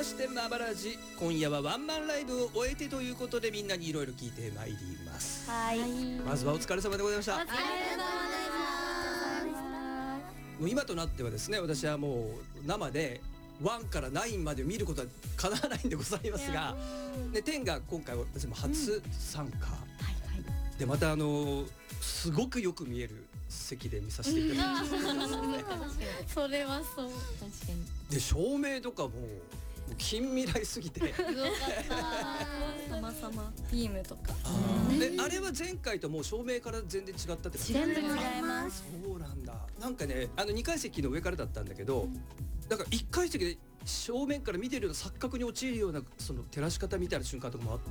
してマバラジ、今夜はワンマンライブを終えてということでみんなにいろいろ聞いてまいります。 はい、 まずはお疲れ様でございました。 ありがとうございます。 もう今となってはですね、私はもう生で1から9まで見ることは叶わないんでございますが、で10が今回私も初参加、でまたすごくよく見える席で見させていただきましたそれはそう、確かに。 で照明とかも近未来すぎてよかった様々ビームとかで、あれは前回ともう照明から全然違ったって感じ。 全然違います。 そうなんだ。なんかね、2階席の上からだったんだけど、だから1階席で正面から見てるような錯覚に陥るようなその照らし方みたいな瞬間とかもあって、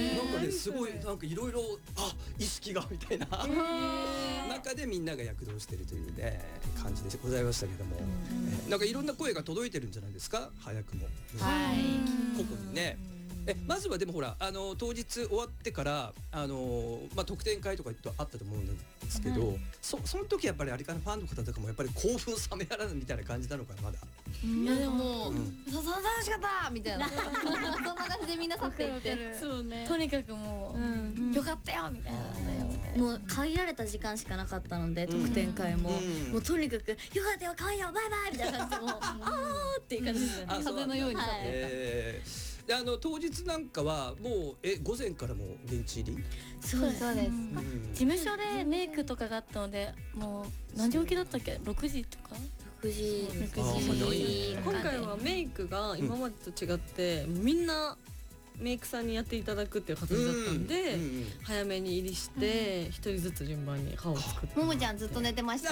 なんかねすごいなんかいろいろ意識がみたいな中でみんなが躍動してるというね感じでございましたけども、なんかいろんな声が届いてるんじゃないですか、早くも。 はい。 ここにね。まずはでもほら当日終わってから特典会とかあったと思うんですけど、その時やっぱりあれかな、ファンの方とかもやっぱり興奮冷めやらぬみたいな感じなのかな、まだ。 いやでも楽しかったみたいなそんな感じでみんな去っていって、そうね、とにかくもうよかったよみたいな。もう限られた時間しかなかったので、特典会ももうとにかくよかったよ、可愛いよ、バイバイみたいな感じで、もうあーっていう感じですよね。風のように去っていった。 で当日なんかはもう午前からもう現地入り。 そうです、そうです。事務所でメイクとかがあったので、もう何時起きだったっけ、6時とか6時。 今回はメイクが今までと違ってみんなメイクさんにやっていただくっていう形だったんで、早めに入りして一人ずつ順番に歯を作って。 ももちゃんずっと寝てました。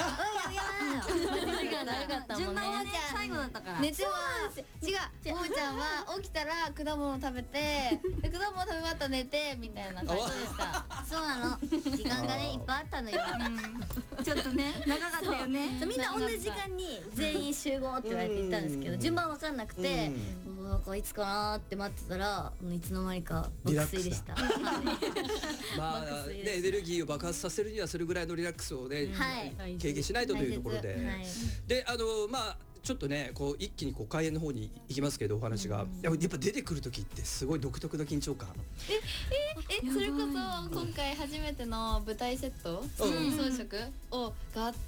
順番は最後だったから寝てます。違う、ももちゃんは起きたら果物食べて、果物食べ終わったら寝てみたいな感じでした。そうなの、時間がねいっぱいあったのよ。ちょっとね長かったよね。みんな同じ時間に全員集合って言われて行ったんですけど、順番わかんなくて、なんかいつかなって待ってたらいつの間にか爆睡でした。 まあね、エネルギーを爆発させるにはそれぐらいのリラックスをね経験しないとというところで、でちょっとねこう一気に開演の方に行きますけど、お話がやっぱ出てくる時ってすごい独特な緊張感。 それこそ今回初めての舞台セット装飾があって、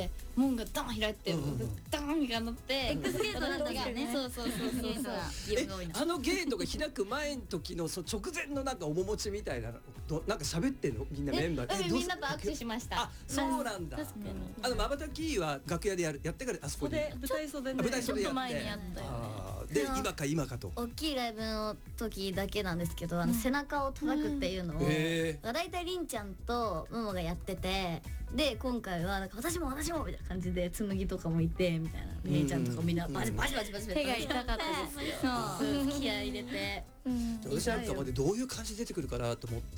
門がドン開いてドンみたいになって、 X ゲートだったからね。そうゲートが開く前の時の直前のなんか面持ちみたいななんか喋ってんの、みんなメンバーみんなと握手しました。 あ、そうなんだ。まばたきは楽屋でやってからあそこに舞台袖で舞台袖で前にやったよね。 で今かと大きいライブの時だけなんですけど、背中を叩くっていうのをだいたいりんちゃんとももがやってて、で今回はなんか私もみたいな感じで、紬とかもいてみたいな、みねちゃんとかみんなバチバチ手が痛かったですよ。気合い入れて。 私なんかまでどういう感じで出てくるかなと思って、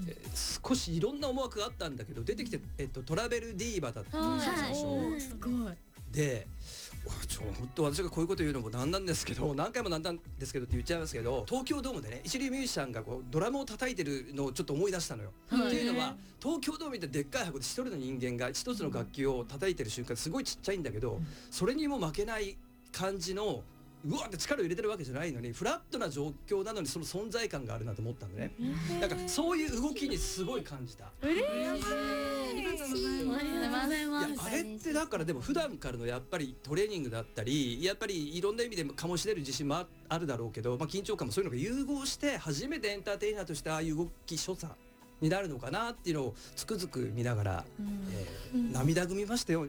少しいろんな思惑があったんだけど、出てきてトラベルディーバだったんですよ。 すごい。 で本当私がこういうこと言うのもなんなんですけど、何回もなんなんですけどって言っちゃいますけど、東京ドームでね一流ミュージシャンがドラムを叩いてるのをちょっと思い出したのよ。っていうのは東京ドームってでっかい箱で一人の人間が一つの楽器を叩いてる瞬間すごいちっちゃいんだけど、それにも負けない感じのうわって力を入れてるわけじゃないのにフラットな状況なのにその存在感があるなと思ったんでね。なんかそういう動きにすごい感じた。 嬉しい。 あれってだからでも普段からのやっぱりトレーニングだったり、やっぱりいろんな意味で醸し出る自信もあるだろうけど、緊張感もそういうのが融合して初めてエンターテイナーとしてああいう動き所作になるのかなっていうのをつくづく見ながら涙ぐみましたよ。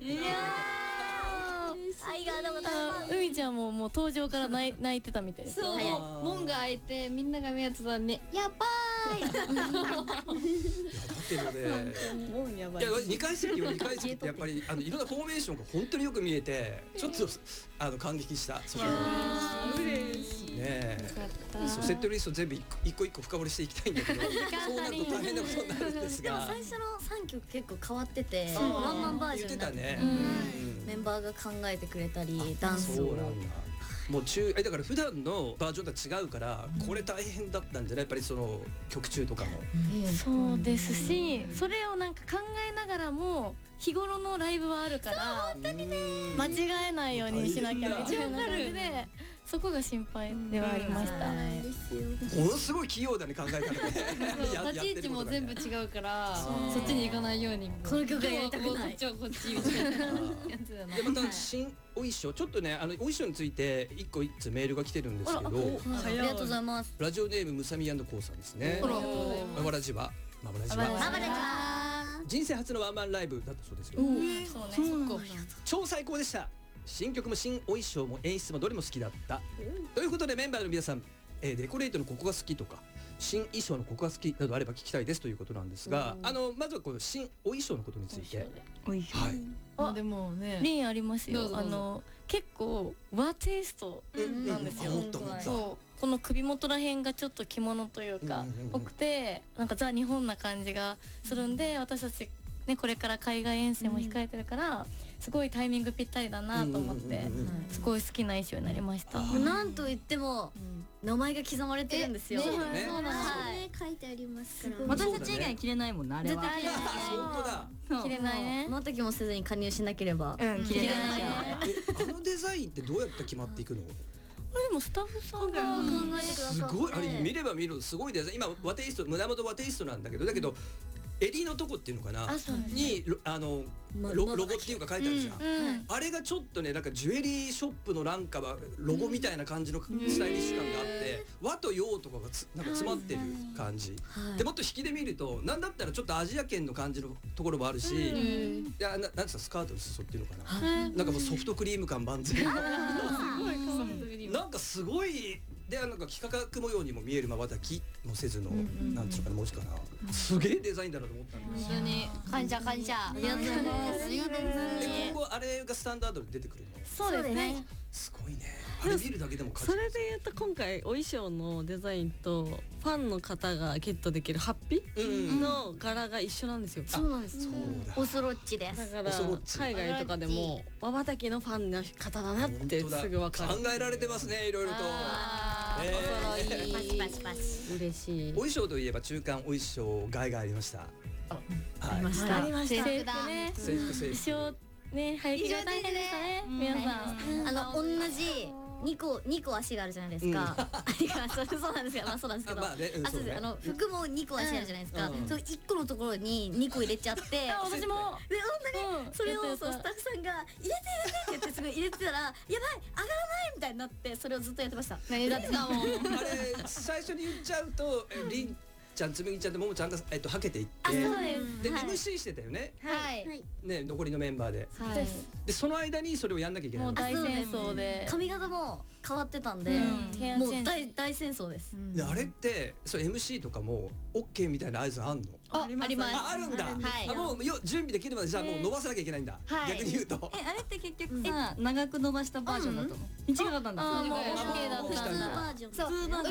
海ちゃんももう登場から泣いてたみたいです。そう、門が開いてみんなが目をつぶってやばーい。 門やばい。 2階席ってやっぱりいろんなフォーメーションが本当によく見えて、ちょっと感激した。ねセットリスト全部一個一個深掘りしていきたいんだけど、そうなると大変なことになるんですが、 でも最初の3曲結構変わっててワンマンバージョンになってて、メンバーが考えてくれたりダンスを。 もうだから普段のバージョンとは違うから、これ大変だったんじゃない、やっぱりその曲中とかも。 そうですし、それをなんか考えながらも日頃のライブはあるから間違えないようにしなきゃみたいな感じでそこが心配ではありました。 ものすごい器用だね考え方ね。 立ち位置も全部違うからそっちに行かないようにこの曲はやりたくないこっちはこっちみたいなやつだな。 でまた新お衣装ちょっとねお衣装について一つメールが来てるんですけど、 ありがとうございます。 ラジオネームむさみ&こうさんですね。ママラジはママラジはママラジは人生初のワンマンライブだったそうですよ。 そうね。 超最高でした。新曲も新お衣装も演出もどれも好きだった、ということでメンバーの皆さん、デコレートのここが好きとか新衣装のここが好きなどあれば聞きたいですということなんですが、まずはこの新お衣装のことについて。はい。 あでもね。 リンありますよ。 どうぞどうぞ結構和テイストなんですよ。そうこの首元ら辺がちょっと着物というか多くて、なんかザ日本な感じがするんで、私たちねこれから海外遠征も控えてるから、すごいタイミングぴったりだなと思って、すごい好きな衣装になりました。 なんといっても名前が刻まれてるんですよ。 そうだね。 書いてありますから。 私たち以外着れないもんなあれは。 絶対本当だ。 着れないね。 またきもせずに加入しなければ着れない。 デザインってどうやって決まっていくの？ これでもスタッフさんが考えてくださって、 すごいあれ見れば見るほどすごいデザイン。今和テイスト胸元和テイストなんだけど、だけど襟のとこっていうのかなにロゴっていうか書いてあるじゃん。あれがちょっとねなんかジュエリーショップのなんかはロゴみたいな感じのスタイリッシュ感があって、和と洋とかがなんか詰まってる感じで、もっと引きで見るとなんだったらちょっとアジア圏の感じのところもあるし、いやなんつうかスカートの裾っていうのかな、なんかもうソフトクリーム感万全のなんかすごいでなんか幾何学模様にも見える瞬きもせずのなんつうのかな文字かな、すげえデザインだなと思ったんです。 本当に感謝感謝。ありがとうございます。 今後あれがスタンダードで出てくるの？ そうですね。 すごいね。あれ見るだけでもそれで言うと今回お衣装のデザインとファンの方がゲットできるハッピーの柄が一緒なんですよ。 そうなんです。オスロッチです。 だから海外とかでもまばたきのファンの方だなってすぐ分かる。 考えられてますねいろいろと。 お揃い。パチパチパチ。 嬉しい。 お衣装といえば中間お衣装替えがありました。 ありました。 ありました。制服ね。 制服制服。 衣装ね早着が大変でしたね。皆さん。 同じ。2個足があるじゃないですか。そうなんですよ。まあそうなんですけど。服も2個足あるじゃないですか。その1個のところに2個入れちゃって。 私も。 で本当にそれをスタッフさんが入れてって言ってすごい入れてたらやばい上がらないみたいになってそれをずっとやってました。 何だってかもう。 あれ最初に言っちゃうとりんちゃんつむぎちゃんとももちゃんがはけていって、で MC してたよね。 はい。 ね残りのメンバーで。でその間にそれをやんなきゃいけない。 もう大戦争で髪型も変わってたんで、もう大戦争です。 あれってそれ MC とかも OK みたいな合図あんの？ あります。 あるんだ。もう準備できるまでじゃあもう伸ばさなきゃいけないんだ。逆に言うと。 あれって結局さ長く伸ばしたバージョンだったの？違かったんだ。 もう OK だったんだ。 そう、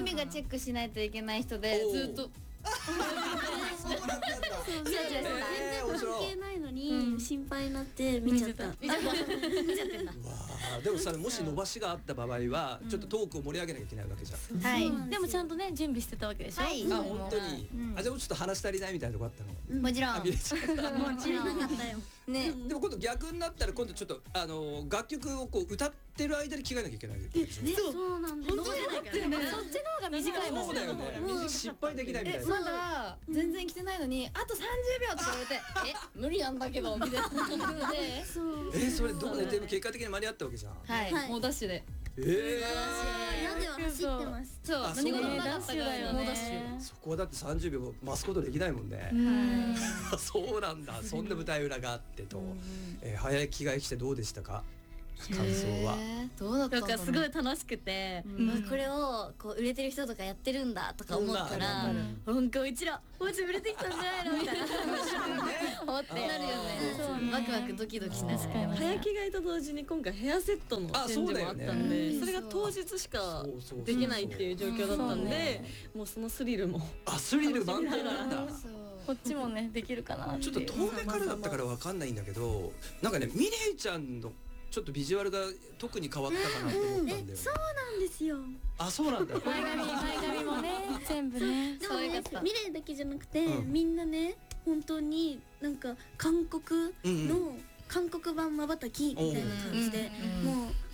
海がチェックしないといけない人でずっと。 そうなんだ。 全然関係ないのに心配になって見ちゃった。見ちゃってんだ。 でもさもし伸ばしがあった場合はちょっとトークを盛り上げなきゃいけないわけじゃん。 はい。でもちゃんとね準備してたわけでしょ。 はい。 あ本当に。あじゃあちょっと話足りないみたいなとこあったの？ もちろん。 もちろんあったよ。 ね。でも今度逆になったら今度ちょっと楽曲をこう歌ってる間に着替えなきゃいけない。 そうなんです。 そっちの方が短いもん。 そうだよね。失敗できないみたいな。 まだ全然着てないのにあと30秒とか言われて無理なんだけどみたいなので。 それどこででも結果的に間に合ったわけじゃん。 はい。もうダッシュで。 嫌では走ってます。 そう何事もなかったからもうダッシュ。 そこはだって30秒増すことできないもんね。そうなんだ。そんな舞台裏があってと。早い着替えしてどうでしたか？感想は。 どうだったの？ なんかすごい楽しくて、これをこう売れてる人とかやってるんだとか思ったら、なんかうちらもうちょい売れてきたんじゃないのみたいな思ってなるよね。ワクワクドキドキしながら。 早着替えと同時に今回ヘアセットのチェンジもあったんで、それが当日しかできないっていう状況だったんで、もうそのスリルもスリル満点なんだ。 こっちもねできるかな。 ちょっと遠目からだったからわかんないんだけど、なんかねミレイちゃんのちょっとビジュアルが特に変わったかなと思ったんだよ。 そうなんですよ。 そうなんだ。 前髪もね全部ね。 でもねミレイだけじゃなくてみんなね本当になんか韓国版まばたきみたいな感じでもう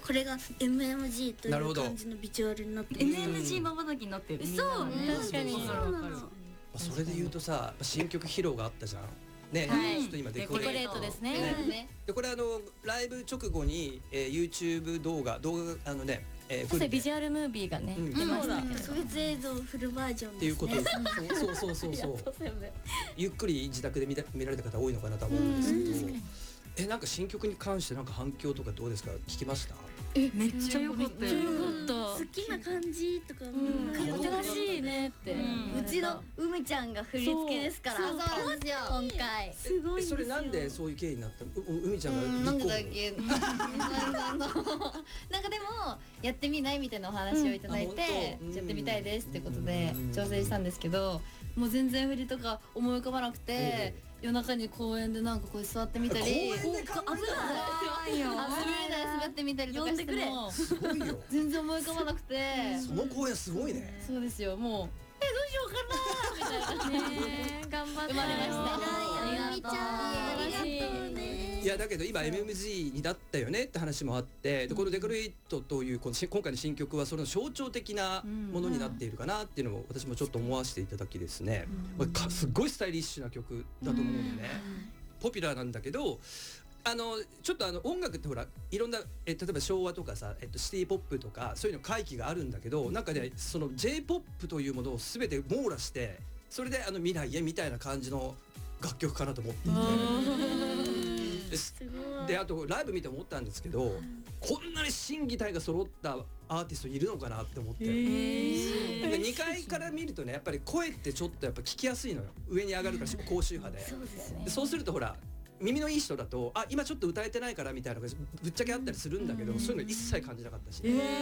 これが MMG という感じのビジュアルになってる。 NMG まばたきになってる。 そう確かにそれで言うとさ、新曲披露があったじゃんね、 はいちょっと今デコデコレレーートですね。 でこれライブ直後に、YouTube 動画ね、 そしてビジュアルムービーがねうん出ましたけど、 特別映像フルバージョンっていうことです。そうゆっくり自宅で見られた方多いのかなと思うんですけど、なんか新曲に関してなんか反響とかどうですか？聞きました？ めっちゃ良かったよ。 好きな感じとか、 可愛らしいねって。 うちの梅ちゃんが振り付けですから。そうなんですよ。今回すごい。 それなんでそういう経緯になったの？海ちゃんがなんでだっけ。なんかでもやってみないみたいなお話をいただいて、やってみたいですってことで挑戦したんですけど、もう全然振りとか思い浮かばなくて、夜中に公園でなんかこう座ってみたり、危ないよ。滑ってみたりとかしてもすごいよ。 全然思い浮かばなくて、 その公演すごいね。 そうですよ。もうどうしようかなみたいなね。 頑張って生まれました。 ありがとう。 ありがとうね。 いやだけど今 MMG になったよねって話もあって、でこのデコレイトという今回の新曲はその象徴的なものになっているかなっていうのも私もちょっと思わせていただきですね、すっごいスタイリッシュな曲だと思うんでね、ポピュラーなんだけど、ちょっと音楽ってほらいろんな、例えば昭和とかさ、シティポップとかそういうの回帰があるんだけど、なんかねその J-POP というものを全て網羅して、それで未来へみたいな感じの楽曲かなと思っていて。であとライブ見て思ったんですけど、こんなに心技体が揃ったアーティストいるのかなって思って、で2階から見るとねやっぱり声ってちょっとやっぱ聞きやすいのよ、上に上がるから高周波で。そうするとほら耳のいい人だと今ちょっと歌えてないからみたいなのがぶっちゃけあったりするんだけど、そういうの一切感じなかったし、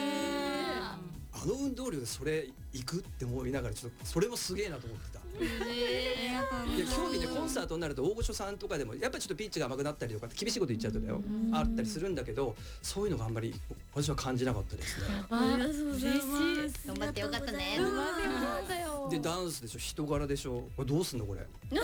運動量でそれ行くって思いながらちょっとそれもすげえなと思ってた。いや興味ね、コンサートになると大御所さんとかでもやっぱりちょっとピッチが甘くなったりとか厳しいこと言っちゃうとだよあったりするんだけど、そういうのがあんまり私は感じなかったですね。 嬉しい。 頑張ってよかったね。 でダンスでしょ、人柄でしょ、これどうすんのこれ。 も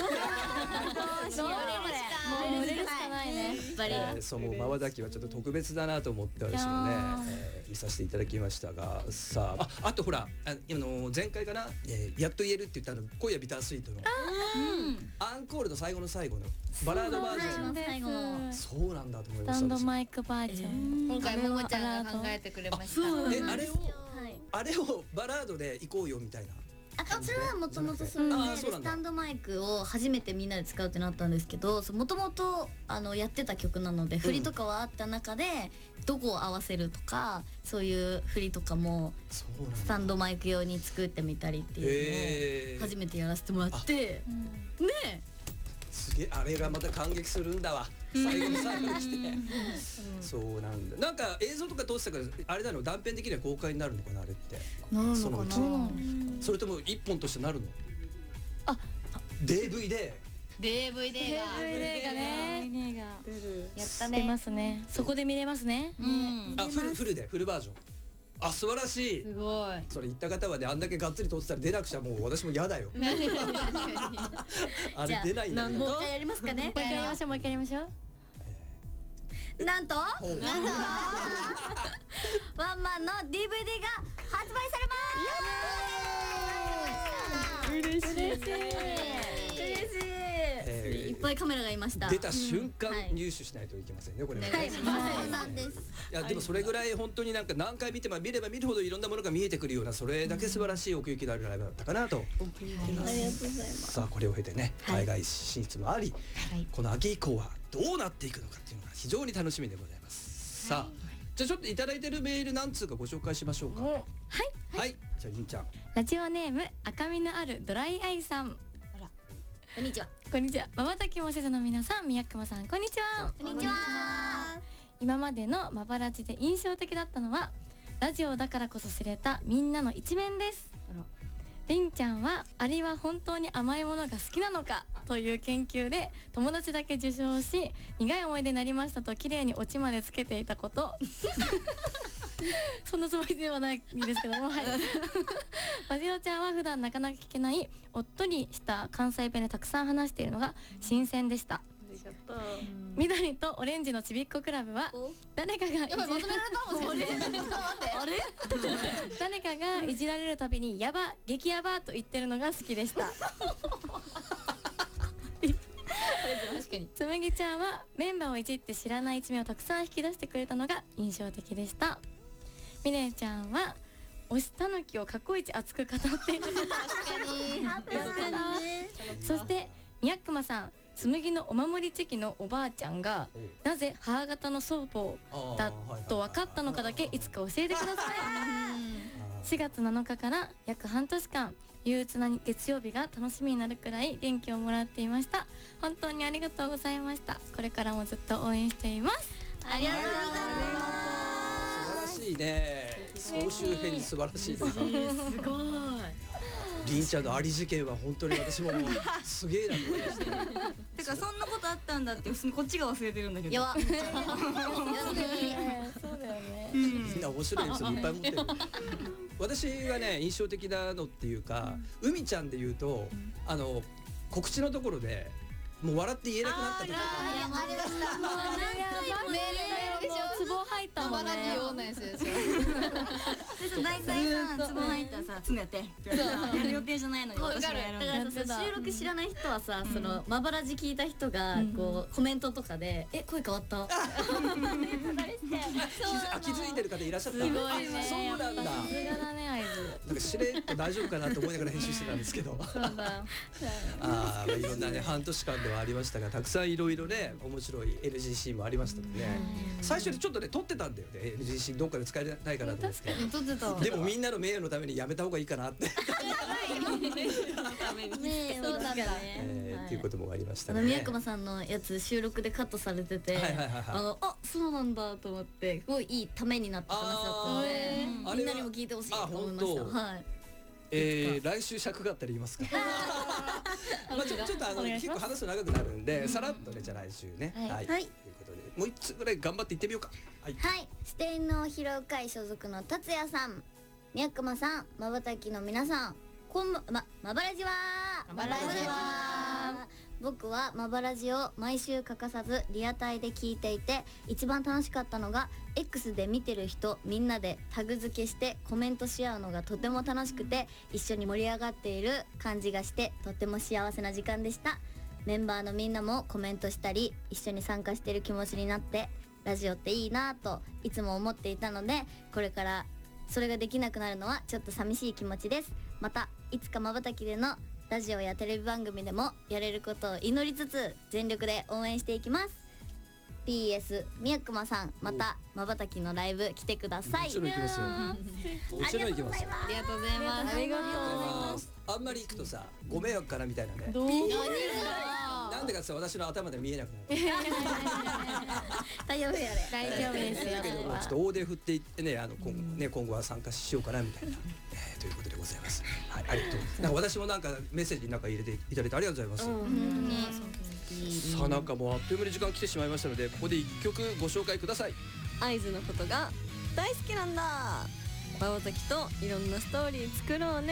う売れるしかないね。 そうもう瞬きはちょっと特別だなと思って私もね、見させていただきましたが、さあとほら前回かな、やっと言えるって言った今夜ビタースイートのアンコールの最後の最後のバラードバージョン、そうなんだと思いました。 スタンドマイクバージョン、 今回ももちゃんが考えてくれました。 あれをバラードで行こうよみたいな。 それはもともとそういうスタンドマイクを初めてみんなで使うってなったんですけど、もともとやってた曲なので振りとかはあった中でどこを合わせるとかそういう振りとかもスタンドマイク用に作ってみたりっていうのを初めてやらせてもらってねえ、 すげえ、あれがまた感激するんだわ、最後の最後に来てそうなんだ。なんか映像とか通してたからあれなの、断片的には公開になるのかなあれって。 なるのかな。 それとも一本としてなるの？DVD がねやった出ますね。そこで見れますね。 フルバージョン。素晴らしい。 すごい。 それ言った方はね、あんだけがっつり撮ってたら出なくちゃもう私も嫌だよ。あれ出ないんだけど。 もう一回やりますかね。 もう一回やりましょう。 なんとワンマンの DVD が発売されます。嬉しい。いっぱいカメラがいました。 出た瞬間入手しないといけませんね、これ。 そうなんです。 いやでもそれぐらい本当になんか何回見れば見るほどいろんなものが見えてくるような、それだけ素晴らしい奥行きのあるライブだったかなと思います。 ありがとうございます。 さあこれを経てね、海外進出もあり、この秋以降はどうなっていくのかっていうのが非常に楽しみでございます。さあじゃあちょっといただいてるメール何通かご紹介しましょうか。はい、じゃあゆんちゃん。 ラジオネーム赤みのあるドライアイさん。 こんにちは。 こんにちは。まばたきもせずの皆さん、宮熊さん、こんにちは。 こんにちは。 今までのまばらじで印象的だったのはラジオだからこそ知れたみんなの一面です。りんちゃんはアリは本当に甘いものが好きなのかという研究で友達だけ受賞し、苦い思い出になりましたと綺麗にオチまでつけていたことそんなつもりではないんですけども、はいまじろちゃんは普段なかなか聞けないおっとりした関西弁でたくさん話しているのが新鮮でした。 緑とオレンジのちびっこクラブは誰かがやばいまとめられたもんね。 あれ誰かがいじられるたびにやば激ヤバと言ってるのが好きでした。 確かに。 つむぎちゃんはメンバーをいじって知らない一面をたくさん引き出してくれたのが印象的でした。みねちゃんは推したぬきを過去一熱く語っている。そしてみやっくまさん、つむぎのお守りチェキのおばあちゃんがなぜ母方の祖母だと分かったのかだけいつか教えてください。4月7日から約半年間憂鬱な月曜日が楽しみになるくらい元気をもらっていました。本当にありがとうございました。これからもずっと応援しています。 ありがとうございます。 素晴らしいね。総集編素晴らしいです。 すごい。 りんちゃんのアリ事件は本当に私もすげえなと思いました。 てかそんなことあったんだって普通にこっちが忘れてるんだけど。 やば。 そうだよね。 みんな面白いエピソードいっぱい持ってる。私がね印象的なのっていうか、海ちゃんで言うと告知のところでもう笑って言えなくなった時とか。 ありました。 メールでしょ。 ツボ入ったもんね。 バラジオのやつでしょ。 大体さ、ツボ入ったらさ、つねってやる予定じゃないのに私がやるんだ。 だからさ、収録知らない人はさ、そのまばらじ聞いた人がこうコメントとかで声変わった。 気づいてる方いらっしゃった。 すごいね。 そうなんだ。 さすがだね、合図。 なんかしれっと大丈夫かなと思いながら編集してたんですけど。 そうだ。 いろんなね半年間ではありましたが、たくさんいろいろね面白い NGC もありましたので、最初にちょっとね撮ってたんだよね。 NGC どっかで使えないかなと思うんですけど、 撮ってたわ。 でもみんなの名誉のためにやめた方がいいかなって。 ね、そうだね。 っていうこともありましたね。 宮熊さんのやつ収録でカットされてて、そうなんだと思ってすごいいいためになった話だったので、みんなにも聞いてほしいと思いました。はい。 来週尺があったら言いますか。まあちょっと結構話すと長くなるんで、さらっとねじゃあ来週ね。はい。ということでもう一つぐらい頑張っていってみようか。はい。 四天王披露会所属の達也さん、宮熊さん、まばたきの皆さん、まばらじは僕はまばらじを毎週欠かさずリアタイで聞いていて、一番楽しかったのが X で見てる人みんなでタグ付けしてコメントし合うのがとても楽しくて、一緒に盛り上がっている感じがしてとても幸せな時間でした。メンバーのみんなもコメントしたり一緒に参加している気持ちになって、ラジオっていいなといつも思っていたので、これからそれができなくなるのはちょっと寂しい気持ちです。またいつかまばたきでのラジオやテレビ番組でもやれることを祈りつつ全力で応援していきます。 PS 宮熊さん、またまばたきのライブ来てください。 もちろん行きますよ。もちろん行きますよ。 ありがとうございます。 ありがとうございます。 あんまり行くとさご迷惑かなみたいなね。 どう？ なんでかさ私の頭で見えなくなる。 大丈夫やれ。 大丈夫ですよ。 だけどちょっと大手振っていってね今後は参加しようかなみたいなということでございます。はい、ありがとう。なんか私もなんかメッセージなんか入れていただいてありがとうございます。さあなんかもうあっという間に時間来てしまいましたので、ここで一曲ご紹介ください。 合図のことが大好きなんだ。まばたきといろんなストーリー作ろうね。